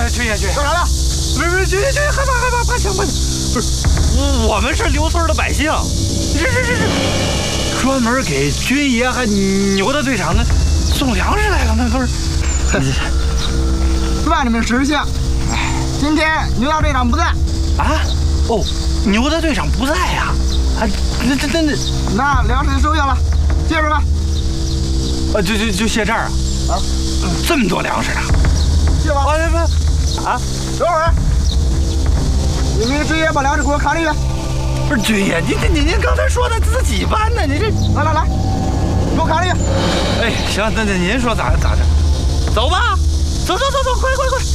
军爷， 干啥呢？ 不是，军爷，害怕，怕枪，不是，我们是刘村的百姓，这专门给军爷还牛大队长送粮食来了，那不是？ 万里面实信。今天牛大队长不在。 啊？哦，牛大队长不在呀？啊， 那粮食收下了，接着吧。 就卸这儿啊？ 啊， 这么多粮食呢？ 卸吧。 不，啊， 等会儿，你们军爷把粮食给我扛进去。 不是军爷，您刚才说的自己搬呢，你这来，给我扛进去。 哎，行，那您说咋整？走吧，走，快！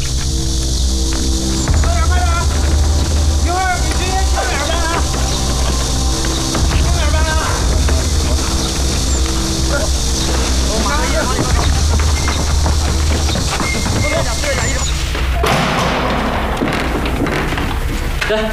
快点啊！一会儿给军爷轻点搬啊！轻点搬啊！我马上往里头。 来，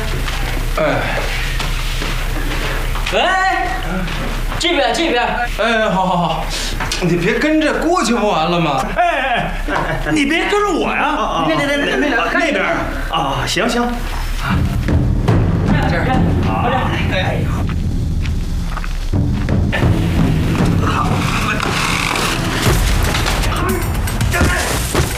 哎，这边。 哎，好，你别跟着过去不完了吗？ 哎，你别跟着我呀！ 那边啊，行， 这儿，快点，